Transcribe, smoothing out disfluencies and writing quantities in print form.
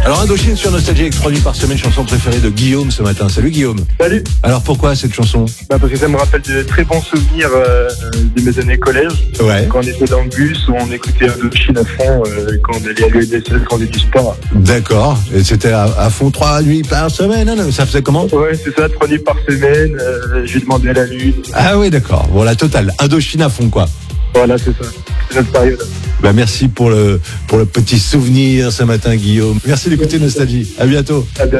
Alors Indochine sur Nostalgie avec 3 nuits par semaine, chanson préférée de Guillaume ce matin. Salut Guillaume. Salut. Alors pourquoi cette chanson? Parce que ça me rappelle de très bons souvenirs de mes années collège. Ouais. Quand on était dans le bus, où on écoutait Indochine à fond, quand on allait à l'UNSS, quand on faisait du sport. D'accord. Et c'était à fond 3 nuits par semaine. Non, ça faisait comment? Ouais, c'est ça, 3 nuits par semaine. J'ai demandé à la lune. Ah oui, d'accord. Bon, la totale. Indochine à fond, quoi. Voilà, c'est ça. C'est notre période. Merci pour le petit souvenir ce matin, Guillaume. Merci d'écouter Nostalgie. À bientôt. À bientôt.